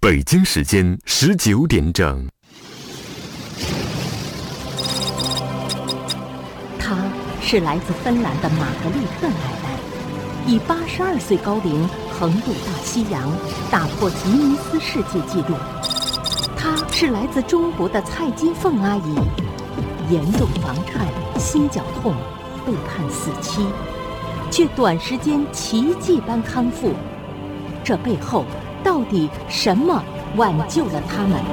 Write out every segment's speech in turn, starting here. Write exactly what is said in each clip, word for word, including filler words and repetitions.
北京时间十九点整。 她是来自芬兰的玛格丽特奶奶，以八十二岁高龄横渡大西洋，打破吉尼斯世界纪录。她是来自中国的蔡金凤阿姨，严重房颤、心绞痛，被判死期，却短时间奇迹般康复。这背后到底什么挽救了他们？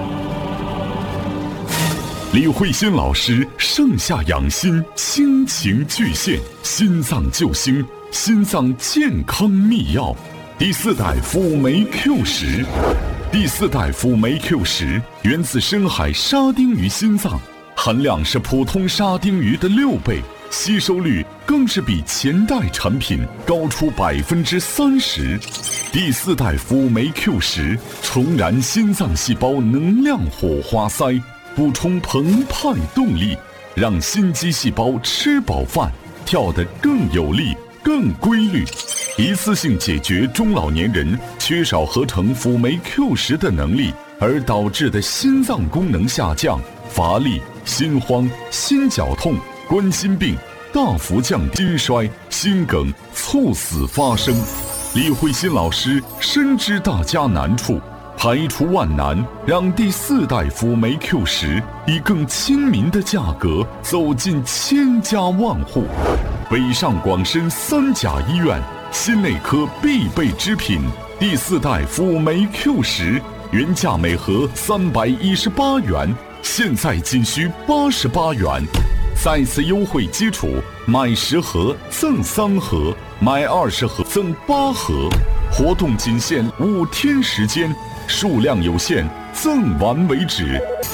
李慧欣老师盛夏养心亲情巨献心脏救星心脏健康秘药，第四代辅酶 Q 十。第四代辅酶 Q 十源自深海沙丁鱼心脏，含量是普通沙丁鱼的六倍，吸收率更是比前代产品高出百分之三十。第四代辅酶 Q 十重燃心脏细胞能量火花塞，补充澎湃动力，让心肌细胞吃饱饭，跳得更有力、更规律，一次性解决中老年人缺少合成辅酶 Q 十的能力而导致的心脏功能下降、乏力、心慌、心绞痛、冠心病，大幅降低心衰、心梗、猝死发生。李慧欣老师深知大家难处，排除万难，让第四代辅酶 Q 十以更亲民的价格走进千家万户。北上广深三甲医院心内科必备之品，第四代辅酶 Q 十原价每盒三百一十八元，现在仅需八十八元。再次优惠基础，买十盒赠三盒，买二十盒赠八盒。活动仅限五天时间，数量有限，赠完为止。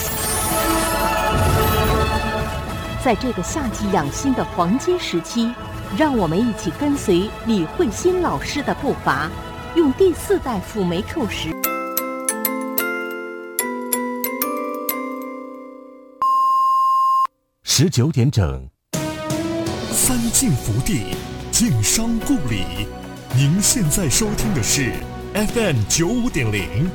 在这个夏季养心的黄金时期，让我们一起跟随李慧欣老师的步伐，用第四代辅酶 Q 十。 十九点整， 三晋福地，晋商故里。您现在收听的是 F M 九五点零。